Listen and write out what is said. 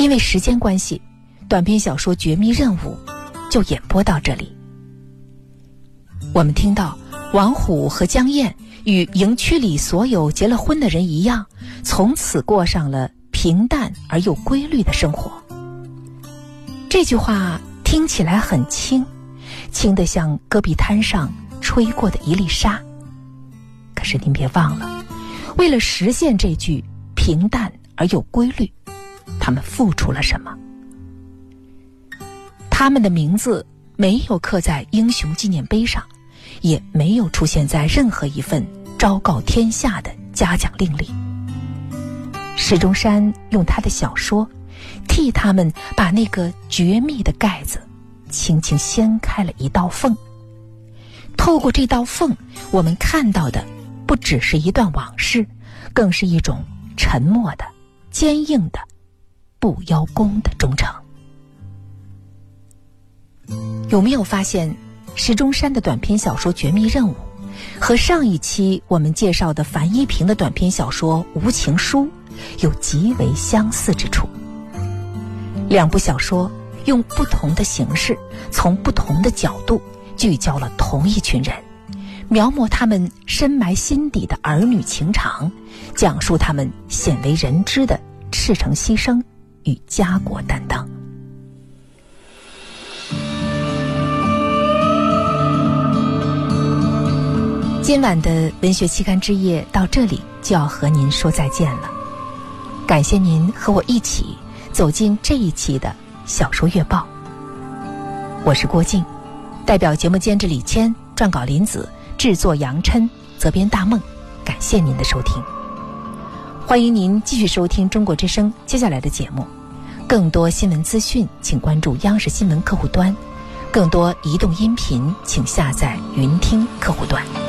因为时间关系，短篇小说《绝密任务》就演播到这里。我们听到王虎和江燕与营区里所有结了婚的人一样，从此过上了平淡而又规律的生活。这句话听起来很轻，轻得像戈壁滩上吹过的一粒沙。可是您别忘了，为了实现这句平淡而又规律，他们付出了什么？他们的名字没有刻在英雄纪念碑上，也没有出现在任何一份昭告天下的嘉奖令里。石中山用他的小说替他们把那个绝密的盖子轻轻掀开了一道缝。透过这道缝，我们看到的不只是一段往事，更是一种沉默的、坚硬的、不邀功的忠诚。有没有发现石中山的短篇小说《绝密任务》和上一期我们介绍的樊一平的短篇小说《无情书》有极为相似之处？两部小说用不同的形式，从不同的角度聚焦了同一群人，描摹他们深埋心底的儿女情长，讲述他们鲜为人知的赤诚牺牲与家国担当。今晚的文学期刊之夜到这里就要和您说再见了，感谢您和我一起走进这一期的小说月报。我是郭静，代表节目监制李谦，撰稿林子，制作杨琛，责编大梦，感谢您的收听。欢迎您继续收听中国之声接下来的节目，更多新闻资讯请关注央视新闻客户端，更多移动音频请下载云听客户端。